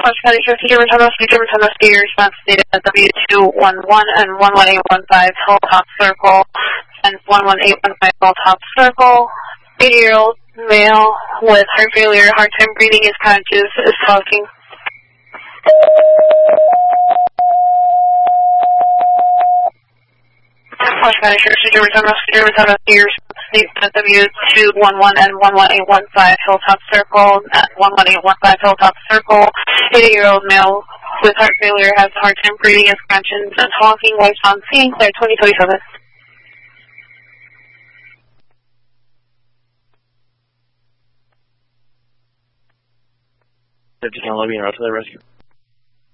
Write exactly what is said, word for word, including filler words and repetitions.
Orange County Sheriff's Department, Return Rescue, Return Rescue, your response data at W two one one and one one eight one five Hilltop Circle and one one eight one five Hilltop Circle. eighty-year-old male with heart failure, hard time breathing, is conscious, is talking. Orange County Sheriff's Department, Return Rescue, Return Rescue, your response data at W two one one and one one eight one five Hilltop Circle and one one eight one five Hilltop Circle. eighty-year-old male with heart failure has hard time breathing, is conscious, and talking. Lights on scene, clear twenty twenty-seven. fifty County Lobby and Route to the rescue.